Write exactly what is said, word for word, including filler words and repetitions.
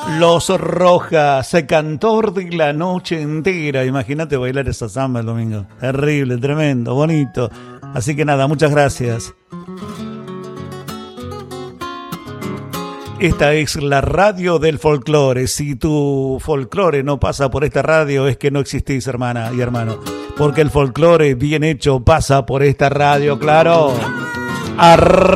Los Rojas, cantor de la noche entera. Imagínate bailar esa samba el domingo. Terrible, tremendo, bonito. Así que nada, muchas gracias. Esta es la radio del folclore. Si tu folclore no pasa por esta radio, es que no existís, hermana y hermano. Porque el folclore bien hecho pasa por esta radio, claro. Arr